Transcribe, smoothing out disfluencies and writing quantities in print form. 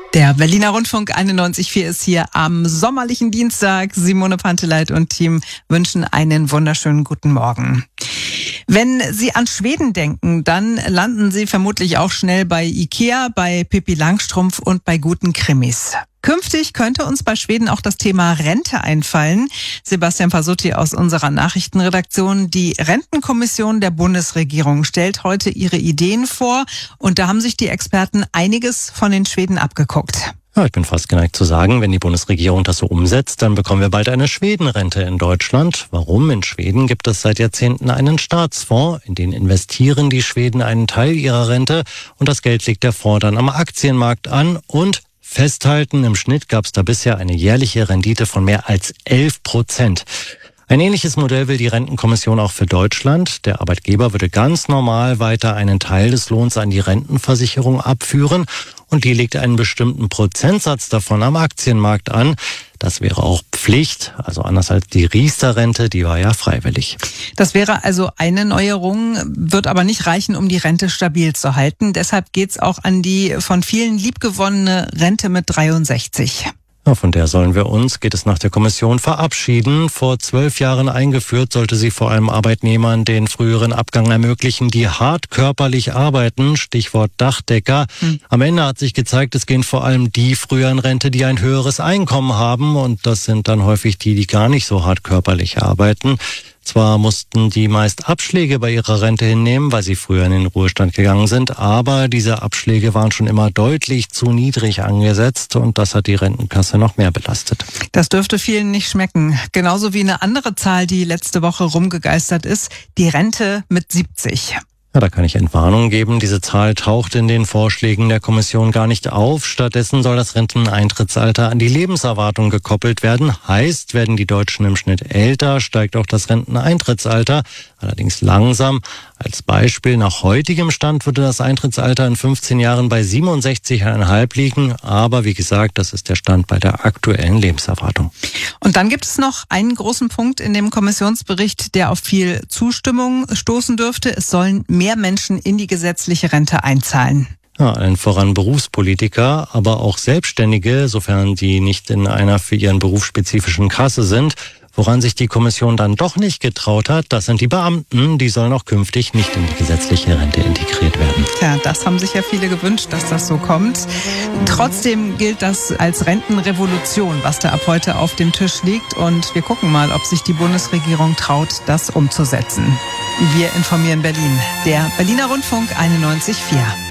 Der Berliner Rundfunk 91.4 ist hier am sommerlichen Dienstag. Simone Panteleit und Team wünschen einen wunderschönen guten Morgen. Wenn Sie an Schweden denken, dann landen Sie vermutlich auch schnell bei Ikea, bei Pippi Langstrumpf und bei guten Krimis. Künftig könnte uns bei Schweden auch das Thema Rente einfallen. Sebastian Pasutti aus unserer Nachrichtenredaktion. Die Rentenkommission der Bundesregierung stellt heute ihre Ideen vor. Und da haben sich die Experten einiges von den Schweden abgeguckt. Ja, ich bin fast geneigt zu sagen, wenn die Bundesregierung das so umsetzt, dann bekommen wir bald eine Schwedenrente in Deutschland. Warum? In Schweden gibt es seit Jahrzehnten einen Staatsfonds, in den investieren die Schweden einen Teil ihrer Rente und das Geld legt der Fonds dann am Aktienmarkt an und festhalten, im Schnitt gab es da bisher eine jährliche Rendite von mehr als 11%. Ein ähnliches Modell will die Rentenkommission auch für Deutschland. Der Arbeitgeber würde ganz normal weiter einen Teil des Lohns an die Rentenversicherung abführen und die legt einen bestimmten Prozentsatz davon am Aktienmarkt an. Das wäre auch Pflicht, also anders als die Riester-Rente, die war ja freiwillig. Das wäre also eine Neuerung, wird aber nicht reichen, um die Rente stabil zu halten. Deshalb geht's auch an die von vielen liebgewonnene Rente mit 63. Ja, von der sollen wir uns, geht es nach der Kommission, verabschieden. Vor 12 Jahren eingeführt, sollte sie vor allem Arbeitnehmern den früheren Abgang ermöglichen, die hart körperlich arbeiten, Stichwort Dachdecker. Am Ende hat sich gezeigt, es gehen vor allem die früher in Rente, die ein höheres Einkommen haben. Und das sind dann häufig die, die gar nicht so hart körperlich arbeiten. Zwar mussten die meist Abschläge bei ihrer Rente hinnehmen, weil sie früher in den Ruhestand gegangen sind, aber diese Abschläge waren schon immer deutlich zu niedrig angesetzt und das hat die Rentenkasse noch mehr belastet. Das dürfte vielen nicht schmecken. Genauso wie eine andere Zahl, die letzte Woche rumgegeistert ist, die Rente mit 70. Ja, da kann ich Entwarnung geben. Diese Zahl taucht in den Vorschlägen der Kommission gar nicht auf. Stattdessen soll das Renteneintrittsalter an die Lebenserwartung gekoppelt werden. Heißt, werden die Deutschen im Schnitt älter, steigt auch das Renteneintrittsalter. Allerdings langsam. Als Beispiel, nach heutigem Stand würde das Eintrittsalter in 15 Jahren bei 67,5 liegen. Aber wie gesagt, das ist der Stand bei der aktuellen Lebenserwartung. Und dann gibt es noch einen großen Punkt in dem Kommissionsbericht, der auf viel Zustimmung stoßen dürfte. Es sollen mehr Menschen in die gesetzliche Rente einzahlen. Ja, allen voran Berufspolitiker, aber auch Selbstständige, sofern die nicht in einer für ihren Beruf spezifischen Kasse sind. Woran sich die Kommission dann doch nicht getraut hat, das sind die Beamten. Die sollen auch künftig nicht in die gesetzliche Rente integriert werden. Tja, das haben sich ja viele gewünscht, dass das so kommt. Trotzdem gilt das als Rentenrevolution, was da ab heute auf dem Tisch liegt. Und wir gucken mal, ob sich die Bundesregierung traut, das umzusetzen. Wir informieren Berlin. Der Berliner Rundfunk 91.4.